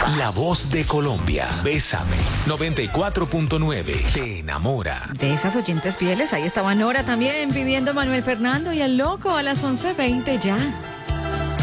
La voz de Colombia. Bésame. 94.9. Te enamora. De esas oyentes fieles, ahí estaba Nora también pidiendo Manuel Fernando y el Loco a las 11:20 ya.